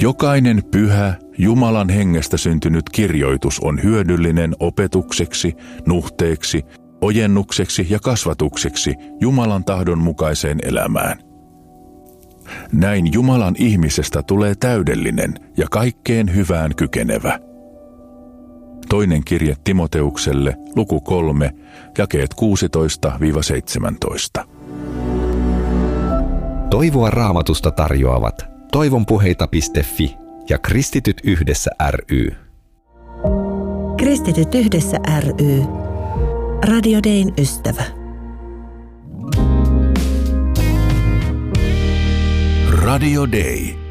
Jokainen pyhä, Jumalan hengestä syntynyt kirjoitus on hyödyllinen opetukseksi, nuhteeksi, ojennukseksi ja kasvatukseksi Jumalan tahdon mukaiseen elämään. Näin Jumalan ihmisestä tulee täydellinen ja kaikkeen hyvään kykenevä. Toinen kirje Timoteukselle, luku 3, jakeet 16-17. Toivoa Raamatusta tarjoavat toivonpuheita.fi ja Kristityt yhdessä ry. Kristityt yhdessä ry. Radio Dayn ystävä. Radio Day.